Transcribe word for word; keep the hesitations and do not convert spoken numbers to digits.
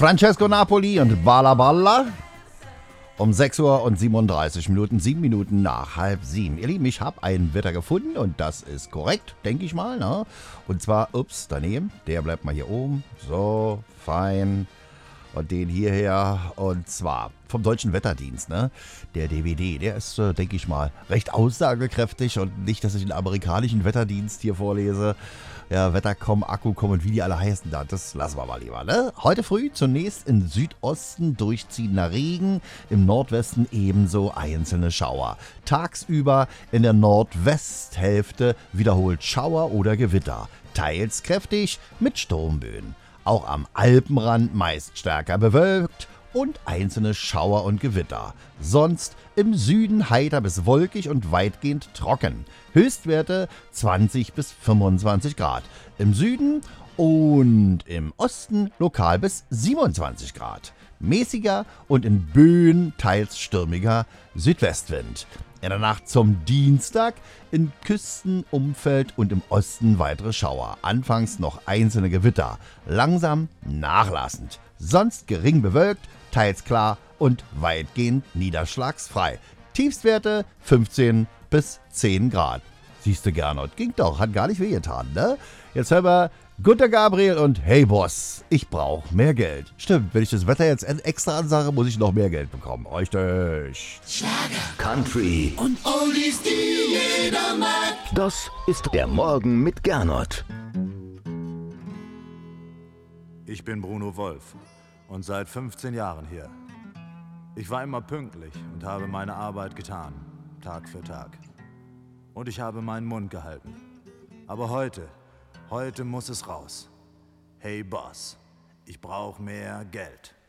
Francesco Napoli und Balla Balla. Um sechs Uhr und siebenunddreißig Minuten, sieben Minuten nach halb sieben. Ihr Lieben, ich habe ein Wetter gefunden und das ist korrekt, denke ich mal. Ne? Und zwar, ups, daneben, der bleibt mal hier oben. So, fein. Und den hierher, und zwar vom Deutschen Wetterdienst, ne? Der D W D, der ist, äh, denke ich mal, recht aussagekräftig und nicht, dass ich den amerikanischen Wetterdienst hier vorlese. Ja, Wettercom, Akkucom und wie die alle heißen da, das lassen wir mal lieber, ne? Heute früh zunächst im Südosten durchziehender Regen, im Nordwesten ebenso einzelne Schauer. Tagsüber in der Nordwesthälfte wiederholt Schauer oder Gewitter, teils kräftig mit Sturmböen. Auch am Alpenrand meist stärker bewölkt und einzelne Schauer und Gewitter. Sonst im Süden heiter bis wolkig und weitgehend trocken. Höchstwerte zwanzig bis fünfundzwanzig Grad. Im Süden und im Osten lokal bis siebenundzwanzig Grad. Mäßiger und in Böen teils stürmiger Südwestwind. In der Nacht zum Dienstag im Küstenumfeld und im Osten weitere Schauer. Anfangs noch einzelne Gewitter, langsam nachlassend. Sonst gering bewölkt, teils klar und weitgehend niederschlagsfrei. Tiefstwerte fünfzehn bis zehn Grad. Siehst du, Gernot, ging doch, hat gar nicht wehgetan, ne? Jetzt hören wir Gunter Gabriel und Hey Boss, ich brauch mehr Geld. Stimmt, wenn ich das Wetter jetzt extra ansage, muss ich noch mehr Geld bekommen. Richtig. Schlager, Country und Oldies, die jeder mag. Das ist der Morgen mit Gernot. Ich bin Bruno Wolf und seit fünfzehn Jahren hier. Ich war immer pünktlich und habe meine Arbeit getan, Tag für Tag. Und ich habe meinen Mund gehalten. Aber heute, heute muss es raus. Hey Boss, ich brauch mehr Geld.